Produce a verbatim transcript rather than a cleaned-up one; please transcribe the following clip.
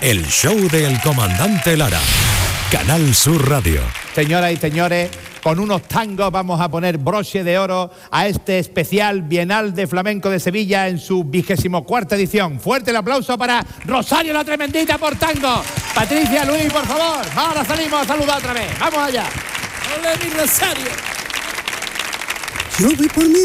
el show del comandante Lara. Canal Sur Radio. Señoras y señores, con unos tangos vamos a poner broche de oro a este especial Bienal de Flamenco de Sevilla en su vigésimo cuarta edición. Fuerte el aplauso para Rosario la Tremendita por tango. Patricia, Luis, por favor. Ahora salimos a saludar otra vez. Vamos allá. ¡Ole, mi Rosario! Yo voy por mi